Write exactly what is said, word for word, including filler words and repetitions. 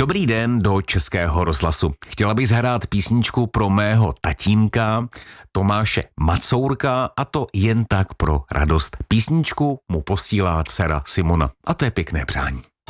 Dobrý den do Českého rozhlasu. Chtěla bych zahrát písničku pro mého tatínka Tomáše Macourka, a to jen tak pro radost. Písničku mu posílá dcera Simona a to je pěkné přání.